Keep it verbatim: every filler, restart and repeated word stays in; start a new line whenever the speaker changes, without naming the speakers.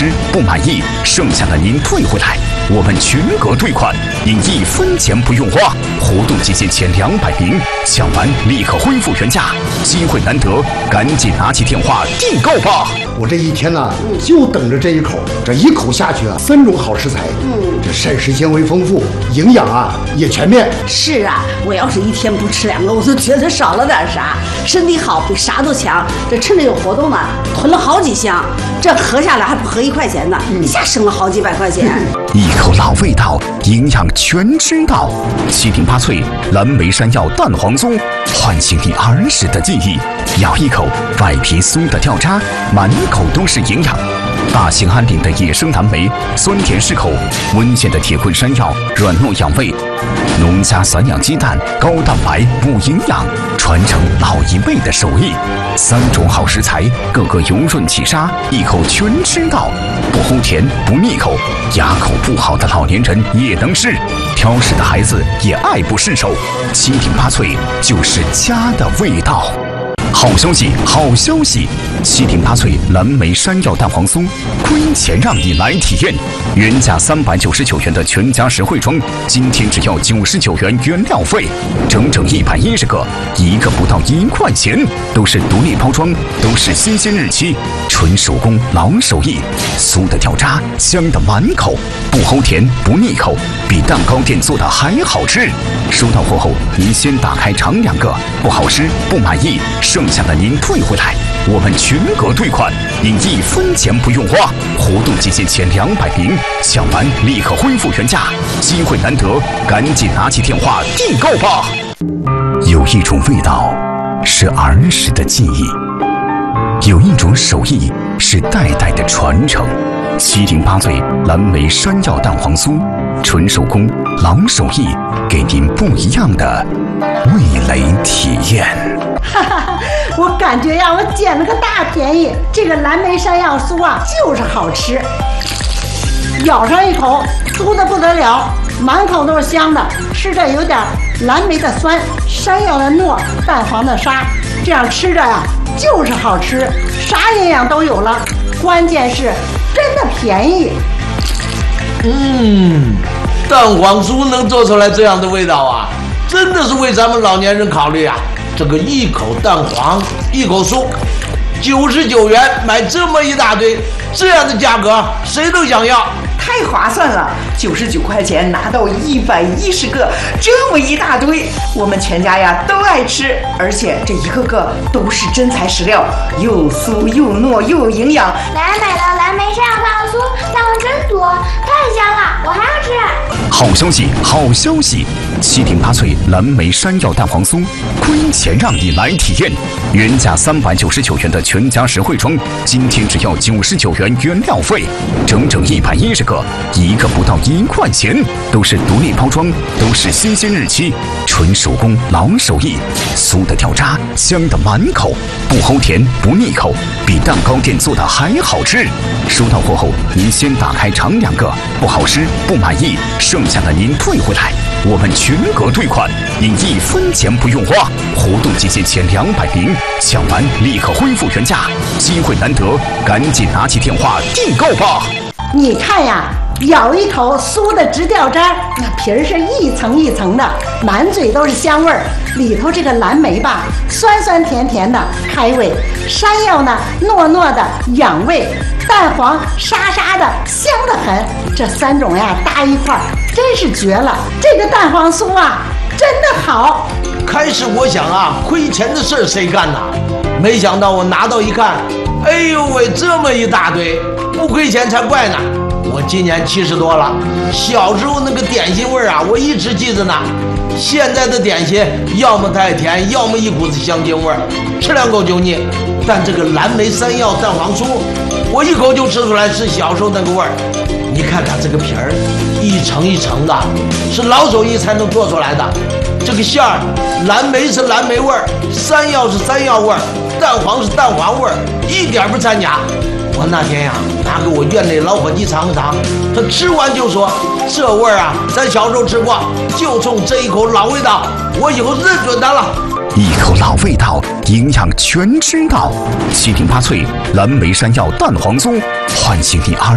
师不满意，剩下的您退回来，我们全额退款，您一分钱不用花。活动期限前两百名，抢完立刻恢复原价，机会难得，赶紧拿起电话订购吧！
我这一天呢、啊，就等着这一口，这一口下去啊，三种好食材，嗯，这膳食纤维丰富，营养啊也全面。
是啊，我要是一天不吃两个，我都觉得少了点啥。身体好比啥都强，这趁着有活动呢，囤了好几箱，这合下来还不合一块钱呢，一下省了好几百块钱。
一口老味道，营养全知道。七品八脆蓝莓山药蛋黄酥，唤醒你儿时的记忆。咬一口，外皮酥的掉渣，满口都是营养。大兴安岭的野生蓝莓，酸甜适口；温县的铁棍山药，软糯养胃；农家散养鸡蛋，高蛋白补营养，传承老一辈的手艺。三种好食材，个个油润起沙，一口全吃到，不齁甜不腻口，牙口不好的老年人也能吃，挑食的孩子也爱不释手。七品八脆就是家的味道。好消息，好消息！七品八脆蓝莓山药蛋黄酥，亏钱让你来体验。原价三百九十九元的全家实惠装，今天只要九十九元原料费，整整一百一十个，一个不到一块钱，都是独立包装，都是新鲜日期，纯手工老手艺，酥的掉渣，香的满口，不齁甜不腻口，比蛋糕店做的还好吃。收到货后，您先打开尝两个，不好吃不满意，剩下的您退回来，我们全额退款，您一分钱不用花。活动期限前两百名，抢完立刻恢复原价，机会难得，赶紧拿起电话订购吧。有一种味道是儿时的记忆，有一种手艺是代代的传承。七零八脆蓝莓山药蛋黄酥，纯手工老手艺，给您不一样的味蕾体验。
哈哈，我感觉呀，我捡了个大便宜。这个蓝莓山药酥啊，就是好吃，咬上一口，酥的不得了，满口都是香的，吃着有点蓝莓的酸，山药的糯，蛋黄的沙，这样吃着呀，就是好吃，啥营养都有了，关键是真的便宜。
嗯，蛋黄酥能做出来这样的味道啊，真的是为咱们老年人考虑啊。这个一口蛋黄一口酥，九十九元买这么一大堆，这样的价格谁都想要，
太划算了！九十九块钱拿到一百一十个，这么一大堆，我们全家呀都爱吃，而且这一个个都是真材实料，又酥又糯又有营养。
奶奶买了蓝莓山药蛋黄酥，蛋黄真多，太香了，我还要吃。
好消息，好消息！七品八脆蓝莓山药蛋黄酥，亏钱让你来体验。原价三百九十九元的全家实惠装，今天只要九十九元原料费，整整一百一十个，一个不到一块钱，都是独立包装，都是新鲜日期，纯手工老手艺，酥的掉渣，香的满口，不齁甜不腻口，比蛋糕店做的还好吃。收到货后，您先打开尝两个，不好吃不满意，剩下的您退回来，我们全额退款，您一分钱不用花。活动期限前两百名，抢完立刻恢复原价，机会难得，赶紧拿起电话订购吧。
你看呀，咬一口酥的直掉渣，那皮儿是一层一层的，满嘴都是香味儿。里头这个蓝莓吧，酸酸甜甜的开胃；山药呢，糯糯的养胃；蛋黄沙沙的香得很。这三种呀搭一块儿，真是绝了！这个蛋黄酥啊，真的好。
开始我想啊，亏钱的事儿谁干呐？没想到我拿到一看，哎呦喂，这么一大堆，不亏钱才怪呢。我今年七十多了，小时候那个点心味儿啊，我一直记着呢。现在的点心要么太甜，要么一股子香精味儿，吃两口就腻。但这个蓝莓山药蛋黄酥，我一口就吃出来是小时候那个味儿。你看它这个皮儿，一层一层的，是老手艺才能做出来的。这个馅儿，蓝莓是蓝莓味儿，山药是山药味儿，蛋黄是蛋黄味儿，一点不掺假。我那天呀，拿给我院内老伙计尝尝，他吃完就说：“这味儿啊，咱小时候吃过，就冲这一口老味道，我以后认准它了。”
一口老味道，营养全知道。七品八脆蓝莓山药蛋黄酥，唤醒你儿